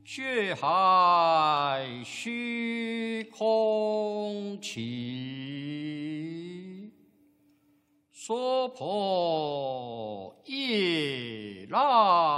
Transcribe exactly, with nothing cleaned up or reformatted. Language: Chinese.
血海虚空起，娑婆夜来